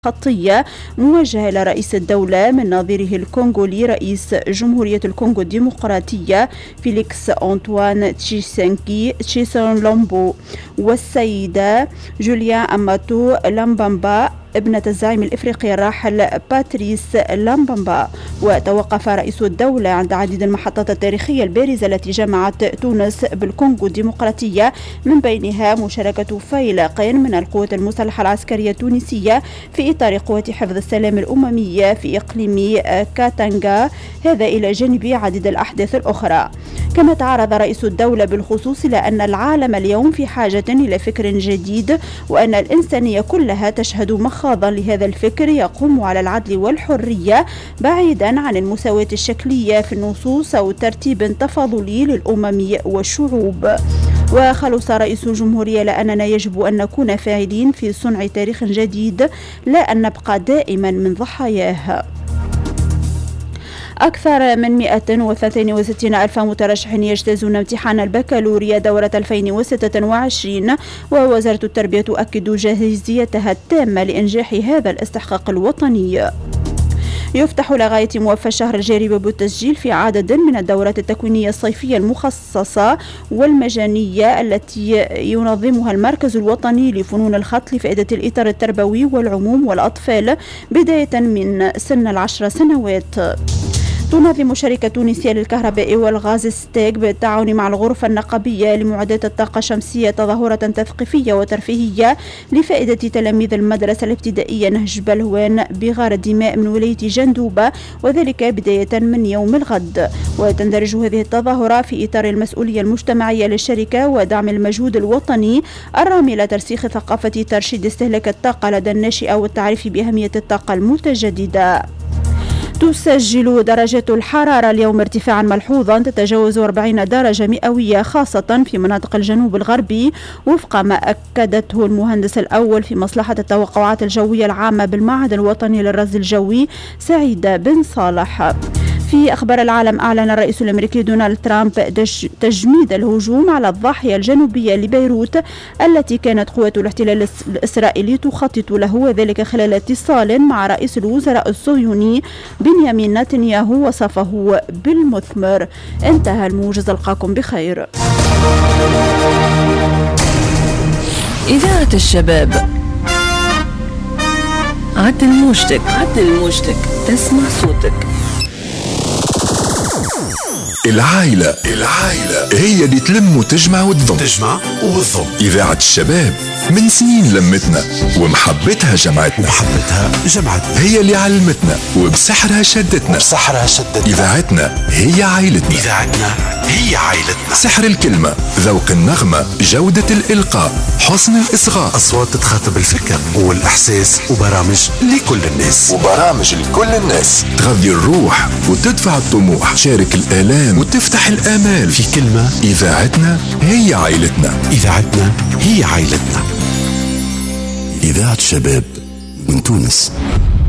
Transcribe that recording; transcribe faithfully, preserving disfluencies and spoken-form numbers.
خطية موجهة إلى رئيس الدولة من نظيره الكونغولي رئيس جمهورية الكونغو الديمقراطية فيليكس أنطوان تشيسينكي تشيسونلومبو والسيدة جوليا أماتو لامبامبا ابنة الزعيم الإفريقي الراحل باتريس لامبامبا. وتوقف رئيس الدولة عند عديد المحطات التاريخية البارزة التي جمعت تونس بالكونغو الديمقراطية، من بينها مشاركة فيلق من القوات المسلحة العسكرية التونسية في إطار قوات حفظ السلام الأممية في إقليم كاتانغا، هذا إلى جانب عديد الأحداث الأخرى. كما تعرض رئيس الدولة بالخصوص إلى أن العالم اليوم في حاجة إلى فكر جديد، وأن الإنسانية كلها تشهد مخاضا لهذا الفكر يقوم على العدل والحرية بعيدا عن المساواة الشكلية في النصوص أو ترتيب تفاضلي للأمم والشعوب. وخلص رئيس الجمهورية لأننا يجب أن نكون فاعلين في صنع تاريخ جديد، لا أن نبقى دائما من ضحاياه. أكثر من مئة وثلاثين وستين ألف مترشح يجتازون امتحان البكالوريا دورة ألفين وستة وعشرين، ووزارة التربية تؤكد جاهزيتها التامة لإنجاح هذا الاستحقاق الوطني. يفتح لغاية موفى الشهر الجاري باب التسجيل في عدد من الدورات التكوينية الصيفية المخصصة والمجانية التي ينظمها المركز الوطني لفنون الخط لفائدة الإطار التربوي والعموم والأطفال بداية من سن العشر سنوات. تنظم شركة تونسية للكهرباء والغاز ستيك بالتعاون مع الغرفة النقابية لمعدات الطاقة الشمسية تظاهرة تثقيفية وترفيهية لفائدة تلاميذ المدرسة الابتدائية نهج بلهوان بغار الدماء من ولاية جندوبة، وذلك بداية من يوم الغد. وتندرج هذه التظاهرة في إطار المسؤولية المجتمعية للشركة ودعم المجهود الوطني الرامي إلى ترسيخ ثقافة ترشيد استهلاك الطاقة لدى الناشئة والتعريف بأهمية الطاقة المتجددة. تسجل درجات الحرارة اليوم ارتفاعا ملحوظا تتجاوز أربعين درجة مئوية، خاصة في مناطق الجنوب الغربي، وفق ما أكدته المهندس الأول في مصلحة التوقعات الجوية العامة بالمعهد الوطني للرصد الجوي سعيد بن صالح. في أخبار العالم، أعلن الرئيس الأمريكي دونالد ترامب تجميد الهجوم على الضاحية الجنوبية لبيروت التي كانت قوات الاحتلال الإسرائيلي تخطط له، وذلك خلال اتصال مع رئيس الوزراء الصهيوني بنيامين نتنياهو وصفه بالمثمر. انتهى الموجز، ألقاكم بخير. إذاعة الشباب، عدل موجتك عدل موجتك تسمع صوتك. العائلة العائلة هي اللي تلم وتجمع وتضم تجمع وتضم. إذاعة الشباب من سنين لمتنا ومحبتها جمعتنا ومحبتها جمعتنا، هي اللي علمتنا وبسحرها شدتنا وبسحرها شدتنا. إذاعتنا هي عائلتنا إذاعتنا هي عائلتنا. سحر الكلمة، ذوق النغمة، جودة الإلقاء، حسن الإصغاء، أصوات تتخاطب الفكر والإحساس، وبرامج لكل الناس وبرامج لكل الناس تغذي الروح وتدفع الطموح، شارك الآلام وتفتح الآمال. في كلمة، إذاعتنا هي عائلتنا. إذاعتنا هي عائلتنا. إذاعة شباب من تونس.